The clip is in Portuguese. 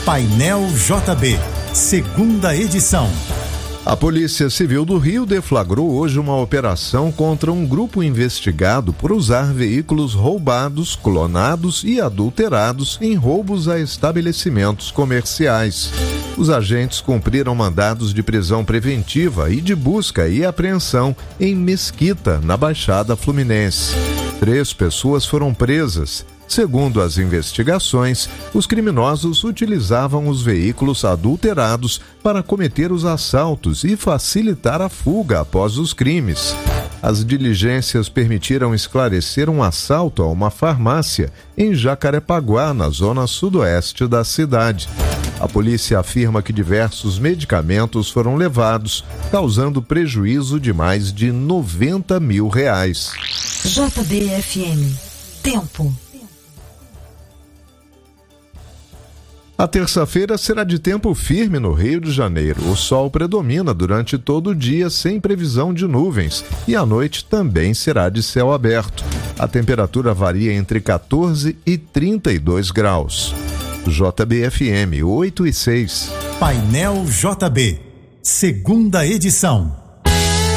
Painel JB, segunda edição. A Polícia Civil do Rio deflagrou hoje uma operação contra um grupo investigado por usar veículos roubados, clonados e adulterados em roubos a estabelecimentos comerciais. Os agentes cumpriram mandados de prisão preventiva e de busca e apreensão em Mesquita, na Baixada Fluminense. 3 pessoas foram presas. Segundo as investigações, os criminosos utilizavam os veículos adulterados para cometer os assaltos e facilitar a fuga após os crimes. As diligências permitiram esclarecer um assalto a uma farmácia em Jacarepaguá, na zona sudoeste da cidade. A polícia afirma que diversos medicamentos foram levados, causando prejuízo de mais de R$90 mil. JBFM. Tempo. A terça-feira será de tempo firme no Rio de Janeiro. O sol predomina durante todo o dia sem previsão de nuvens e à noite também será de céu aberto. A temperatura varia entre 14 e 32 graus. JBFM 8 e 6. Painel JB, segunda edição.